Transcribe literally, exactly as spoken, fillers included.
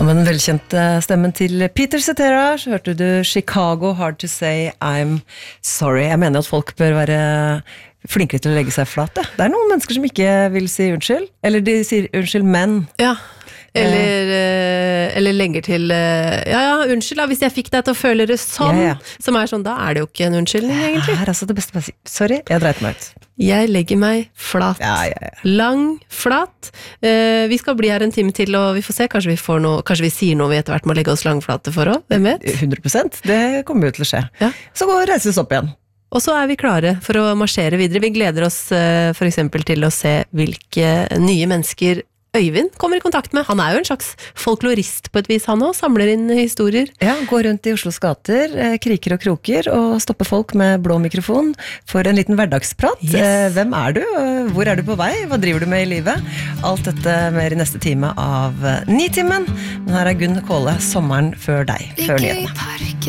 Og med den velkjente stemmen til Peter Cetera så hørte du Chicago, Hard to Say I'm Sorry. Jeg mener at folk bør være flinkere til å legge seg flat. Det, det er noen mennesker som ikke vil si unnskyld, eller de sier unnskyld, men... Ja, eller, eh, eller legger til ja, ja, unnskyld da, hvis jeg fikk deg til å føle det sånn, ja, ja. Som er sånn, da er det jo ikke en unnskyldning egentlig. Det er altså det beste å si. Sorry, jeg dreit meg ut. Jeg legger meg flat. Ja, ja, ja. Lang, flat. Eh, vi skal bli her en time til, og vi får se. Kanskje vi, får noe, kanskje vi sier noe vi etter hvert må legge oss langflate for også. Hvem vet? hundre prosent, det kommer jo til å skje. Ja. Så gå og reises opp igjen. Og så er vi klare for å marsjere videre. Vi gleder oss eh, for eksempel til å se hvilke nye mennesker Øyvind kommer i kontakt med. Han er jo en slags folklorist på et vis, han også, samler inn historier. Ja, går rundt i Oslos gater, eh, kriker og kroker, og stopper folk med blå mikrofon for en liten hverdagsprat. Yes. Eh, hvem er du? Hvor er du på vei? Hva driver du med i livet? Alt dette mer i neste time av Nitimen. Men her er Gunn Kåle, sommeren før deg, før nyhetene.